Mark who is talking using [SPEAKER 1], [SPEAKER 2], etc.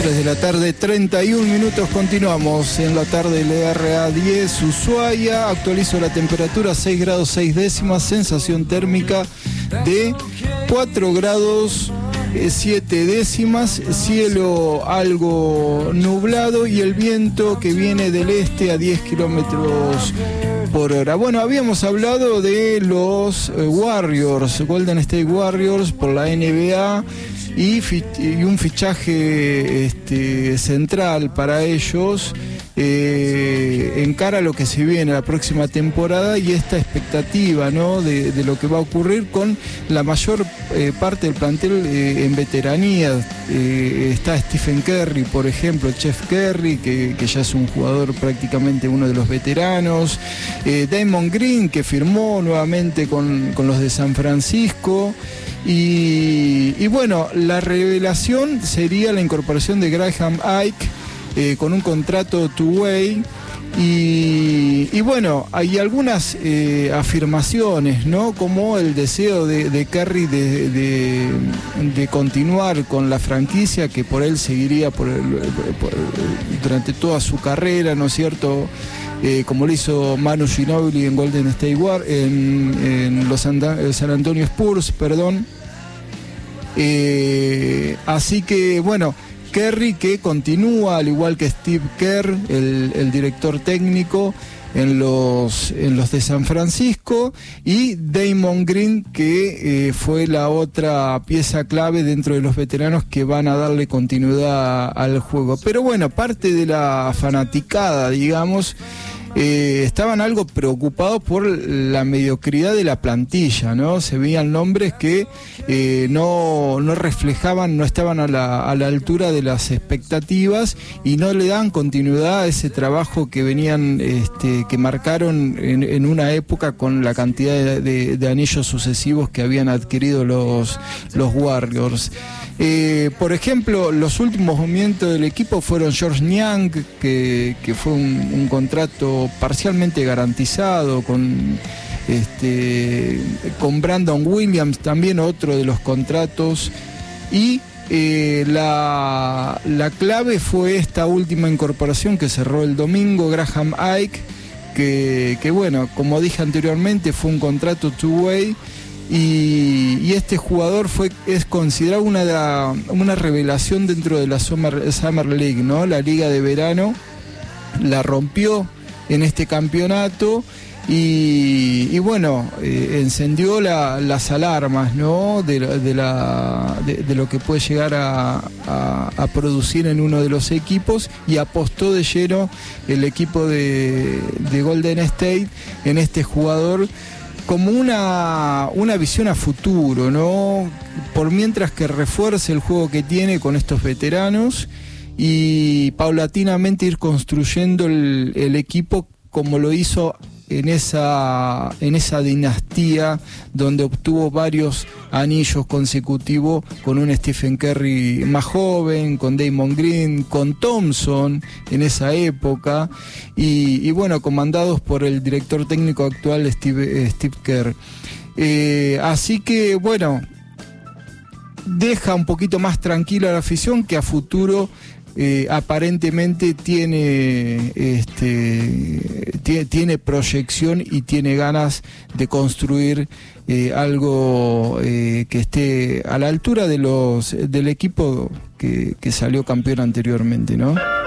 [SPEAKER 1] 3 de la tarde, 31 minutos, continuamos en la tarde LRA 10, Ushuaia. Actualizo la temperatura, 6 grados 6 décimas, sensación térmica de 4 grados 7 décimas, cielo algo nublado y el viento que viene del este a 10 kilómetros por hora. Bueno, habíamos hablado de los Warriors, Golden State Warriors por la NBA y un fichaje central para ellos en cara a lo que se viene la próxima temporada y esta expectativa, ¿no?, de lo que va a ocurrir con la mayor parte del plantel en veteranía. Está Stephen Curry, por ejemplo, Chef Curry, que ya es un jugador prácticamente uno de los veteranos. Draymond Green, que firmó nuevamente con los de San Francisco. Y bueno, la revelación sería la incorporación de Graham Ike con un contrato two-way. Y bueno, hay algunas afirmaciones, ¿no?, como el deseo de Curry de continuar con la franquicia, que por él seguiría durante toda su carrera, ¿no es cierto?, como lo hizo Manu Ginobili en Golden State Warriors, en los San Antonio Spurs, perdón. Así que bueno, Curry, que continúa, al igual que Steve Kerr, el director técnico en los de San Francisco, y Draymond Green, que fue la otra pieza clave dentro de los veteranos que van a darle continuidad al juego. Pero bueno, parte de la fanaticada, digamos, estaban algo preocupados por la mediocridad de la plantilla, ¿no? Se veían nombres que no reflejaban, no estaban a la altura de las expectativas y no le dan continuidad a ese trabajo que venían, que marcaron en una época con la cantidad de anillos sucesivos que habían adquirido los Warriors. Por ejemplo, los últimos movimientos del equipo fueron George Niang, que fue un contrato parcialmente garantizado con Brandon Williams, también otro de los contratos, y la clave fue esta última incorporación que cerró el domingo, Graham Ike, que bueno, como dije anteriormente, fue un contrato two-way. Y este jugador es considerado una revelación dentro de la Summer League, ¿no? La liga de verano la rompió en este campeonato y bueno, encendió las alarmas, ¿no?, de lo que puede llegar a producir en uno de los equipos, y apostó de lleno el equipo de Golden State en este jugador como una visión a futuro, ¿no?, por mientras que refuerce el juego que tiene con estos veteranos y paulatinamente ir construyendo el equipo como lo hizo en esa dinastía donde obtuvo varios anillos consecutivos con un Stephen Curry más joven, con Draymond Green, con Thompson en esa época y bueno, comandados por el director técnico actual Steve Kerr. Así que bueno, deja un poquito más tranquila la afición, que a futuro aparentemente tiene proyección y tiene ganas de construir algo que esté a la altura del equipo que salió campeón anteriormente, ¿no?